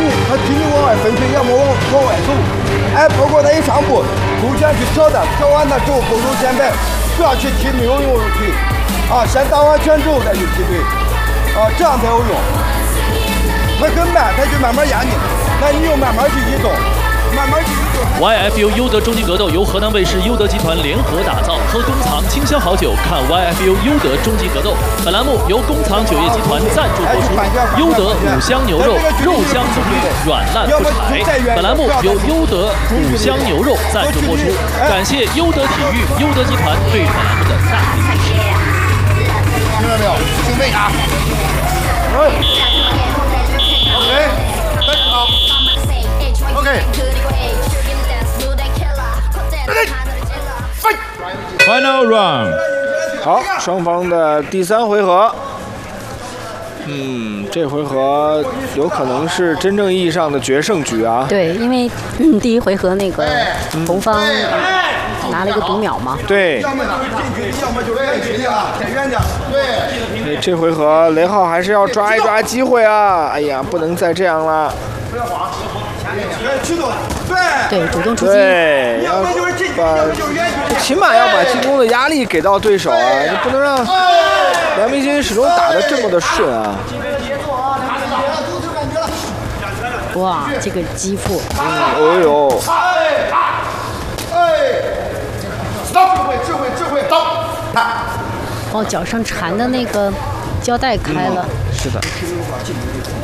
你往外分推，要么往外走。哎，包括他一上步，互相去挑的，挑完了之后后手先摆，不要去踢没有用的腿。啊，先打完拳之后再去踢腿。啊，这样才有用。他很慢，他就慢慢压你，那你就慢慢去移动。 慢慢去 YFU 优德终极格斗由河南卫视优德集团联合打造，喝工厂清香好酒，看 YFU 优德终极格斗。本栏目由工厂酒业集团赞助播出。优德五香牛肉，肉香浓郁，软烂不柴。本栏目由优德五香牛肉赞助播出。感谢优德体育、优德集团对本栏目的大力支持。 听到没有？准备啊！OK。 Final round。 好，双方的第3回合。这回合有可能是真正意义上的决胜局啊。 对，因为第1回合那个红方拿了一个读秒嘛。 对。 要么就是进去，要么就是远距离啊，太远点。对。 这回合雷浩还是要抓一抓机会啊！哎呀，不能再这样了。 不要慌，驱动。 对，主动出击。 对，要把起码要把进攻的压力给到对手啊！你不能让梁明星始终打得这么的顺啊！ 哇，这个击腹！ 哦呦！ 智慧，走！ 哦，脚上缠的那个胶带开了。 是的。